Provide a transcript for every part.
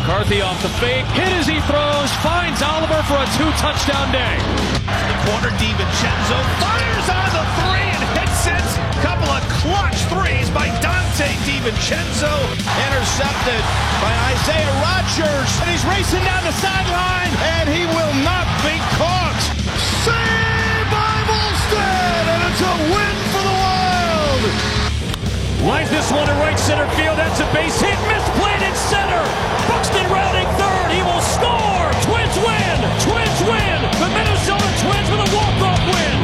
McCarthy off the fake, hit as he throws, finds Oliver for a 2-touchdown day. The corner, DiVincenzo fires on the three and hits it. Couple of clutch threes by Dante DiVincenzo. Intercepted by Isaiah Rodgers. And he's racing down the sideline, and he will not be caught. Saved by Volstead, and it's a win for the Wild. Lines this one to right center field. That's a base hit. Misplayed in center. Buxton rounding third. He will score. Twins win. Twins win. The Minnesota Twins with a walk-off win.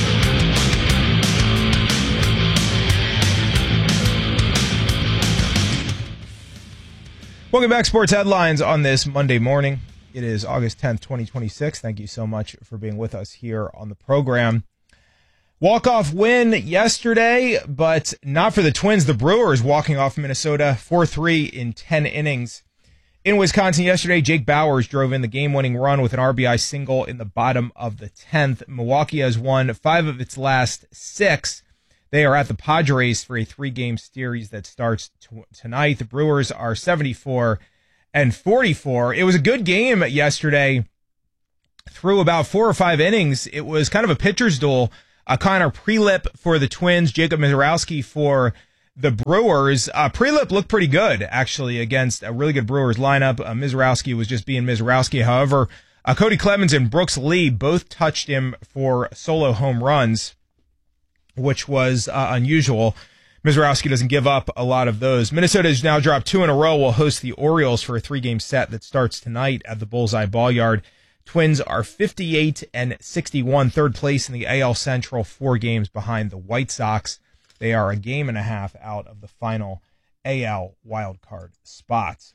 Welcome back, Sports Headlines on this Monday morning. It is August 10th, 2026. Thank you so much for being with us here on the program. Walk-off win yesterday, but not for the Twins. The Brewers walking off Minnesota 4-3 in 10 innings. In Wisconsin yesterday, Jake Bauers drove in the game-winning run with an RBI single in the bottom of the 10th. Milwaukee has won 5 of its last 6. They are at the Padres for a 3-game series that starts tonight. The Brewers are 74-44. It was a good game yesterday. Through about 4 or 5 innings, it was kind of a pitcher's duel. Connor Prielipp for the Twins, Jacob Misiorowski for the Brewers. Prielipp looked pretty good, actually, against a really good Brewers lineup. Misiorowski was just being Misiorowski. However, Cody Clemens and Brooks Lee both touched him for solo home runs, which was unusual. Misiorowski doesn't give up a lot of those. Minnesota has now dropped 2 in a row. Will host the Orioles for a 3-game set that starts tonight at the Bullseye Ball-Yard. Twins are 58-61, third place in the AL Central, 4 games behind the White Sox. They are a game and a half out of the final AL wildcard spots.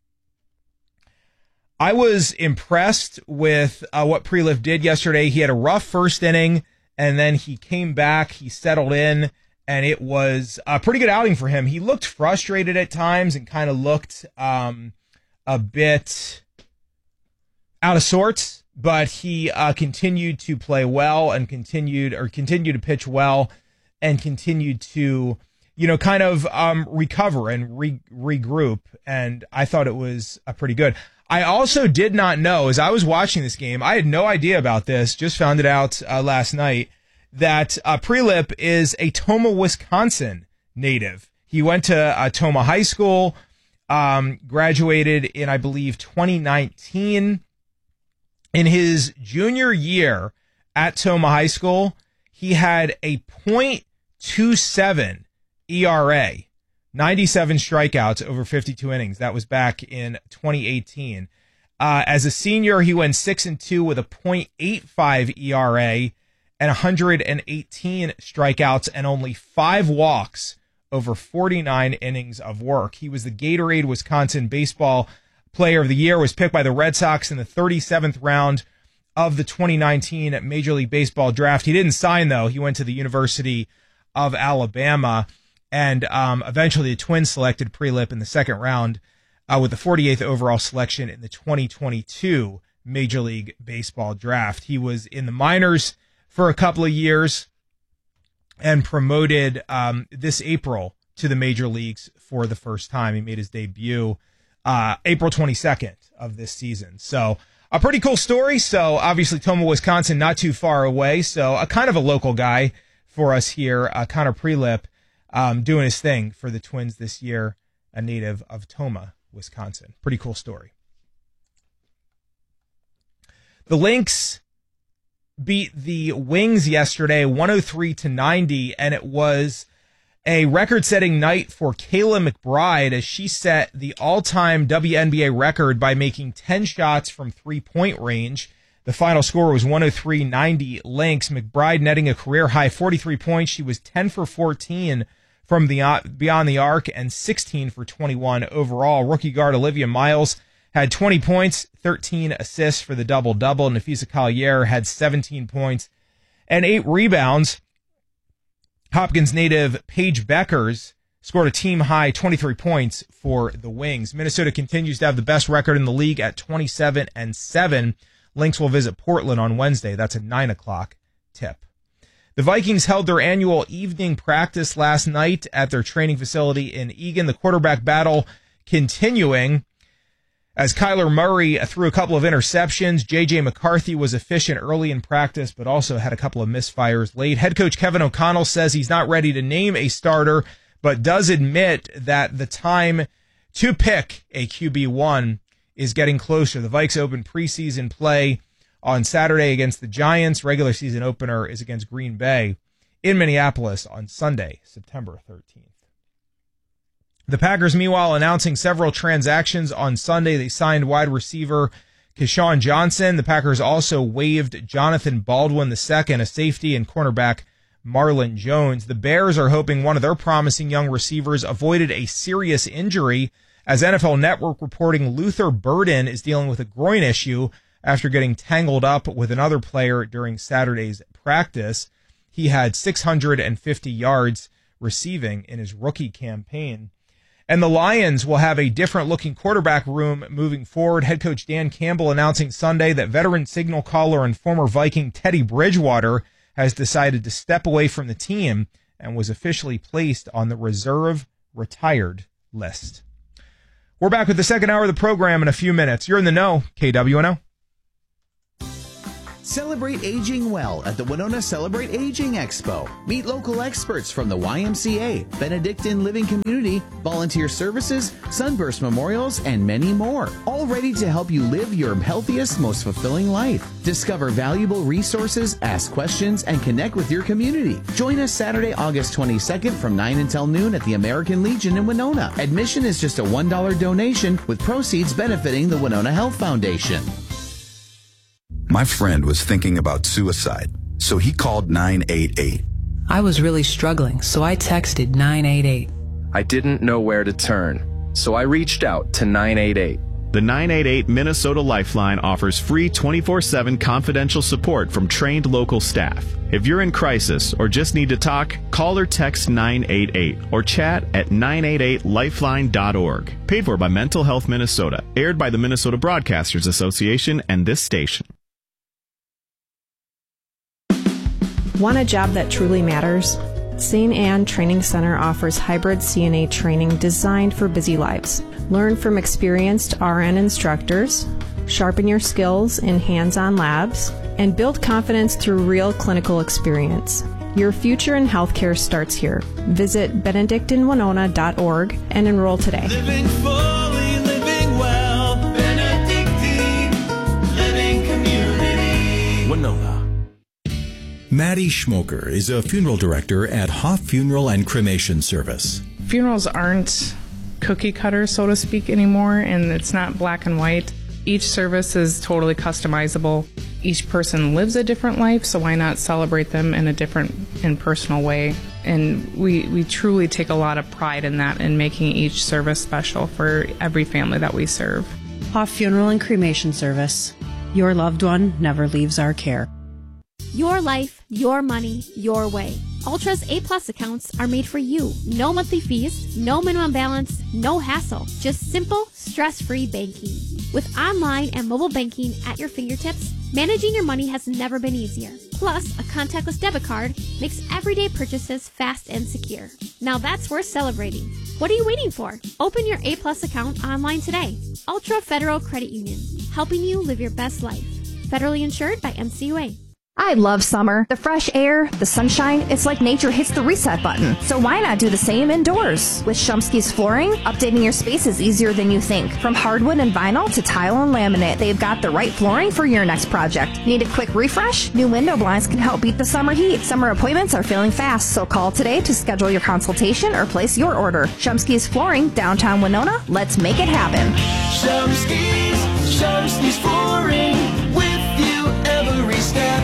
I was impressed with what Prielipp did yesterday. He had a rough first inning, and then he came back, he settled in, and it was a pretty good outing for him. He looked frustrated at times and kind of looked a bit out of sorts, but he continued to play well and continued to pitch well and continued to, kind of recover and regroup. And I thought it was pretty good. I also did not know, as I was watching this game, I had no idea about this, just found it out last night, that Prielipp is a Tomah, Wisconsin native. He went to Tomah High School, graduated in, I believe, 2019. In his junior year at Tomah High School, he had a .27 ERA, 97 strikeouts over 52 innings. That was back in 2018. As a senior, he went 6-2 with a .85 ERA and 118 strikeouts and only 5 walks over 49 innings of work. He was the Gatorade Wisconsin Baseball Player of the Year, was picked by the Red Sox in the 37th round of the 2019 Major League Baseball draft. He didn't sign, though. He went to the University of Alabama, and eventually the Twins selected Prielipp in the second round with the 48th overall selection in the 2022 Major League Baseball draft. He was in the minors for a couple of years and promoted this April to the major leagues for the first time. He made his debut April 22nd of this season. So a pretty cool story. So obviously Tomah, Wisconsin, not too far away. So a kind of a local guy for us here. Connor Prielipp doing his thing for the Twins this year, a native of Tomah, Wisconsin. Pretty cool story. The Lynx beat the Wings yesterday 103-90, and it was a record-setting night for Kayla McBride as she set the all-time WNBA record by making 10 shots from three-point range. The final score was 103-90 Lynx. McBride netting a career-high 43 points. She was 10 for 14 from the beyond the arc and 16 for 21 overall. Rookie guard Olivia Miles had 20 points, 13 assists for the double-double. Nafisa Collier had 17 points and 8 rebounds. Hopkins native Paige Beckers scored a team-high 23 points for the Wings. Minnesota continues to have the best record in the league at 27-7. Lynx will visit Portland on Wednesday. That's a 9 o'clock tip. The Vikings held their annual evening practice last night at their training facility in Eagan. The quarterback battle continuing As Kyler Murray threw a couple of interceptions, J.J. McCarthy was efficient early in practice, but also had a couple of misfires late. Head coach Kevin O'Connell says he's not ready to name a starter, but does admit that the time to pick a QB1 is getting closer. The Vikes open preseason play on Saturday against the Giants. Regular season opener is against Green Bay in Minneapolis on Sunday, September 13th. The Packers, meanwhile, announcing several transactions on Sunday. They signed wide receiver Keyshawn Johnson. The Packers also waived Jonathan Baldwin II, a safety, and cornerback Marlon Jones. The Bears are hoping one of their promising young receivers avoided a serious injury. As NFL Network reporting, Luther Burden is dealing with a groin issue after getting tangled up with another player during Saturday's practice. He had 650 yards receiving in his rookie campaign. And the Lions will have a different-looking quarterback room moving forward. Head coach Dan Campbell announcing Sunday that veteran signal caller and former Viking Teddy Bridgewater has decided to step away from the team and was officially placed on the reserve retired list. We're back with the second hour of the program in a few minutes. You're in the know, KWNO. Celebrate aging well at the Winona Celebrate Aging Expo. Meet local experts from the YMCA, Benedictine Living Community, Volunteer Services, Sunburst Memorials, and many more. All ready to help you live your healthiest, most fulfilling life. Discover valuable resources, ask questions, and connect with your community. Join us Saturday, August 22nd from 9 until noon at the American Legion in Winona. Admission is just a $1 donation with proceeds benefiting the Winona Health Foundation. My friend was thinking about suicide, so he called 988. I was really struggling, so I texted 988. I didn't know where to turn, so I reached out to 988. The 988 Minnesota Lifeline offers free 24/7 confidential support from trained local staff. If you're in crisis or just need to talk, call or text 988 or chat at 988lifeline.org. Paid for by Mental Health Minnesota. Aired by the Minnesota Broadcasters Association and this station. Want a job that truly matters? St. Anne Training Center offers hybrid CNA training designed for busy lives. Learn from experienced RN instructors, sharpen your skills in hands-on labs, and build confidence through real clinical experience. Your future in healthcare starts here. Visit benedictinewinona.org and enroll today. Living fully, living well, Benedictine Living Community. Winona. Maddie Schmoker is a funeral director at Hoff Funeral and Cremation Service. Funerals aren't cookie cutter, so to speak, anymore, and it's not black and white. Each service is totally customizable. Each person lives a different life, so why not celebrate them in a different and personal way? And we truly take a lot of pride in that, in making each service special for every family that we serve. Hoff Funeral and Cremation Service. Your loved one never leaves our care. Your life, your money, your way. Ultra's A-Plus accounts are made for you. No monthly fees, no minimum balance, no hassle. Just simple, stress-free banking. With online and mobile banking at your fingertips, managing your money has never been easier. Plus, a contactless debit card makes everyday purchases fast and secure. Now that's worth celebrating. What are you waiting for? Open your A-Plus account online today. Ultra Federal Credit Union, helping you live your best life. Federally insured by NCUA. I love summer. The fresh air, the sunshine, it's like nature hits the reset button. So why not do the same indoors? With Shumsky's Flooring, updating your space is easier than you think. From hardwood and vinyl to tile and laminate, they've got the right flooring for your next project. Need a quick refresh? New window blinds can help beat the summer heat. Summer appointments are filling fast, so call today to schedule your consultation or place your order. Shumsky's Flooring, downtown Winona. Let's make it happen. Shumsky's Flooring, with you every step.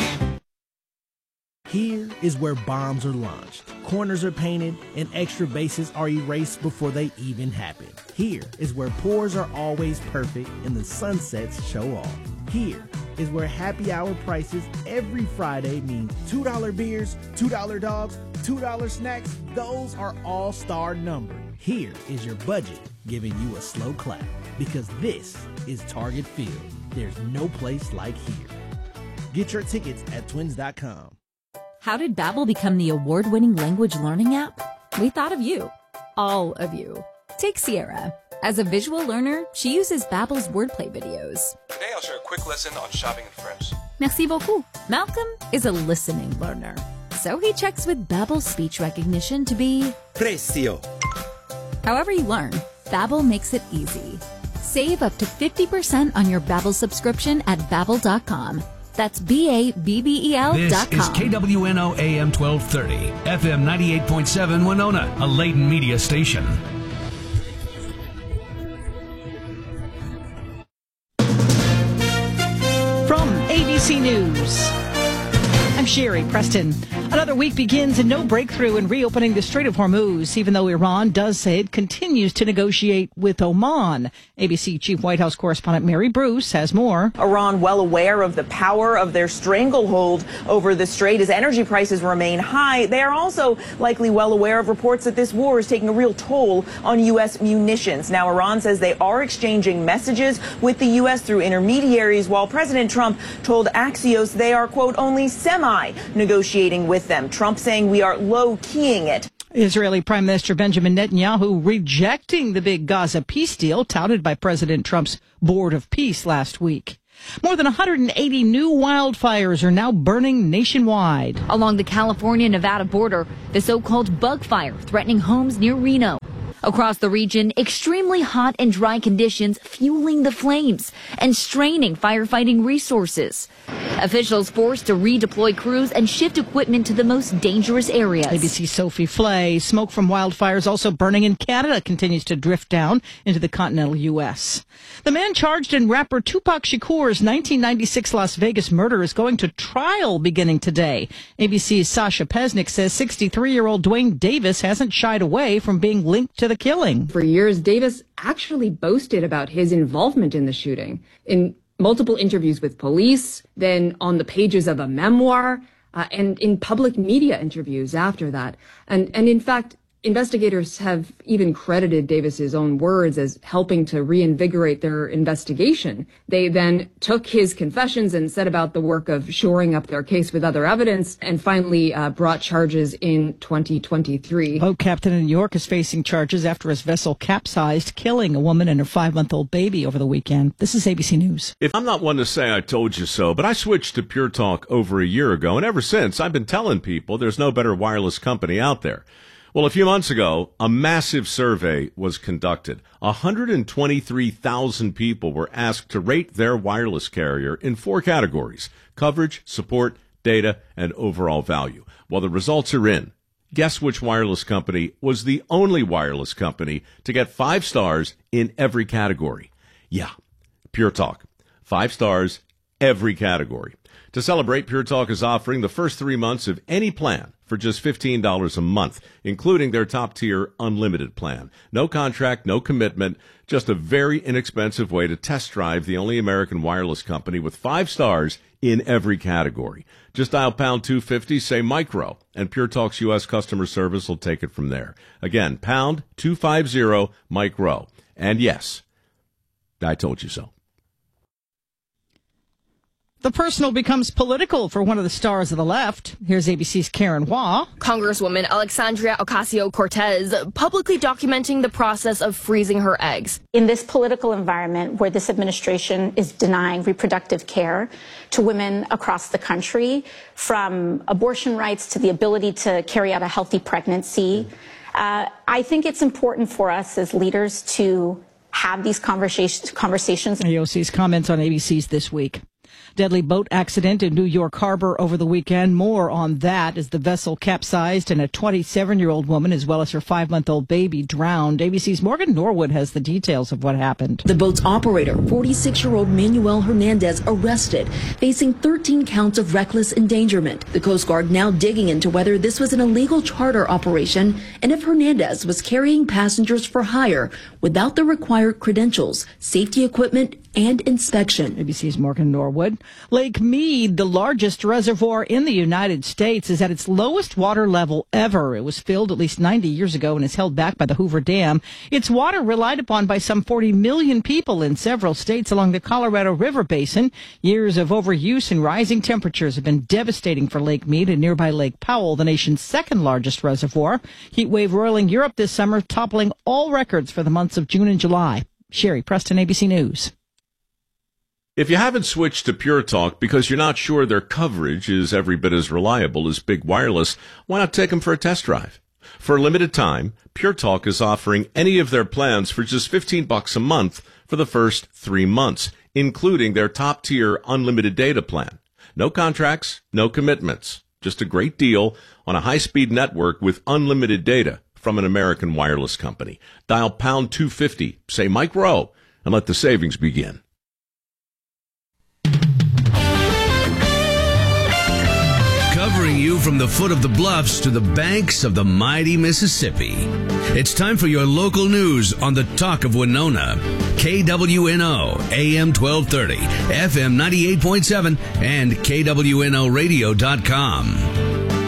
Here is where bombs are launched, corners are painted, and extra bases are erased before they even happen. Here is where pours are always perfect and the sunsets show off. Here is where happy hour prices every Friday mean $2 beers, $2 dogs, $2 snacks. Those are all-star numbers. Here is your budget giving you a slow clap, because this is Target Field. There's no place like here. Get your tickets at twins.com. How did Babbel become the award-winning language learning app? We thought of you. All of you. Take Sierra, As a visual learner, she uses Babbel's wordplay videos. Today I'll share a quick lesson on shopping in French. Merci beaucoup. Malcolm is a listening learner, so he checks with Babbel's speech recognition to be Precio. However you learn, Babbel makes it easy. Save up to 50% on your Babbel subscription at Babbel.com. That's Babbel.com. This is KWNO AM 1230, FM 98.7 Winona, a Layton media station. From ABC News, I'm Sherry Preston. Another week begins and no breakthrough in reopening the Strait of Hormuz, even though Iran does say it continues to negotiate with Oman. ABC Chief White House correspondent Mary Bruce has more. Iran well aware of the power of their stranglehold over the strait as energy prices remain high. They are also likely well aware of reports that this war is taking a real toll on U.S. munitions. Now, Iran says they are exchanging messages with the U.S. through intermediaries, while President Trump told Axios they are, quote, only semi-negotiating with them. Trump saying we are low-keying it. Israeli Prime Minister Benjamin Netanyahu rejecting the big Gaza peace deal touted by President Trump's Board of Peace last week. More than 180 new wildfires are now burning nationwide. Along the California-Nevada border, the so-called bug fire threatening homes near Reno. Across the region, extremely hot and dry conditions fueling the flames and straining firefighting resources. Officials forced to redeploy crews and shift equipment to the most dangerous areas. ABC's Sophie Flay. Smoke from wildfires also burning in Canada continues to drift down into the continental U.S. The man charged in rapper Tupac Shakur's 1996 Las Vegas murder is going to trial beginning today. ABC's Sasha Pesnick says 63-year-old Dwayne Davis hasn't shied away from being linked to the killing. For years, Davis actually boasted about his involvement in the shooting in multiple interviews with police, then on the pages of a memoir, and in public media interviews after that. And in fact, investigators have even credited Davis's own words as helping to reinvigorate their investigation. They then took his confessions and set about the work of shoring up their case with other evidence and finally brought charges in 2023. Boat captain in New York is facing charges after his vessel capsized, killing a woman and her 5-month-old baby over the weekend. This is ABC News. I'm not one to say I told you so, but I switched to Pure Talk over a year ago, and ever since I've been telling people there's no better wireless company out there. Well, a few months ago, a massive survey was conducted. 123,000 people were asked to rate their wireless carrier in 4 categories: coverage, support, data, and overall value. Well, the results are in. Guess which wireless company was the only wireless company to get 5 stars in every category? Yeah, Pure Talk. 5 stars, every category. To celebrate, Pure Talk is offering the first 3 months of any plan for just $15 a month, including their top-tier unlimited plan. No contract, no commitment, just a very inexpensive way to test drive the only American wireless company with 5 stars in every category. Just dial pound 250, say micro, and Pure Talk's U.S. customer service will take it from there. Again, pound 250 micro. And yes, I told you so. The personal becomes political for one of the stars of the left. Here's ABC's Karen Hua. Congresswoman Alexandria Ocasio-Cortez publicly documenting the process of freezing her eggs. In this political environment where this administration is denying reproductive care to women across the country, from abortion rights to the ability to carry out a healthy pregnancy, I think it's important for us as leaders to have these conversations. AOC's comments on ABC's This Week. Deadly boat accident in New York Harbor over the weekend. More on that as the vessel capsized and a 27-year-old woman as well as her 5-month-old baby drowned. ABC's Morgan Norwood has the details of what happened. The boat's operator, 46-year-old Manuel Hernandez, arrested, facing 13 counts of reckless endangerment. The Coast Guard now digging into whether this was an illegal charter operation and if Hernandez was carrying passengers for hire without the required credentials, safety equipment, and inspection. ABC's Morgan Norwood. would. Lake Mead, the largest reservoir in the United States, is at its lowest water level ever. It was filled at least 90 years ago and is held back by the Hoover Dam. Its water relied upon by some 40 million people in several states along the Colorado River Basin. Years of overuse and rising temperatures have been devastating for Lake Mead and nearby Lake Powell, the nation's second largest reservoir. Heat wave roiling Europe this summer, toppling all records for the months of June and July. Sherry Preston, ABC News. If you haven't switched to Pure Talk because you're not sure their coverage is every bit as reliable as Big Wireless, why not take them for a test drive? For a limited time, Pure Talk is offering any of their plans for just $15 a month for the first 3 months, including their top-tier unlimited data plan. No contracts, no commitments. Just a great deal on a high-speed network with unlimited data from an American wireless company. Dial pound 250, say Mike Rowe, and let the savings begin. Covering you from the foot of the bluffs to the banks of the mighty Mississippi. It's time for your local news on the Talk of Winona. KWNO, AM 1230, FM 98.7, and KWNOradio.com.